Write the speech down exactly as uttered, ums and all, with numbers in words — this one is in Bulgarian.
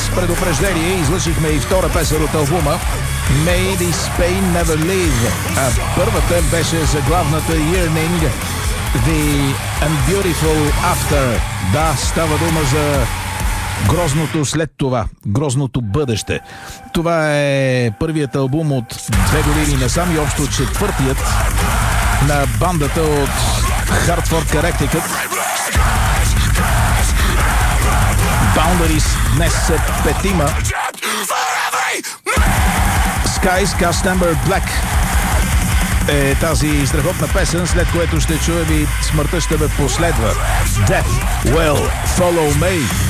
предупреждение излъчихме и втора песен от албума May This Pain Never Leave. А първата беше заглавната Yearning The Unbeautiful After. Да, става дума за грозното след това, грозното бъдеще. Това е първият албум от две години насам и общо четвъртият на бандата от Хартфорд, Connecticut. Boundaries днес са петима. Skies Cast Amber Black е тази страхотна песен, след което ще чуем и Смъртта ще ме последва. Death Will Follow Me.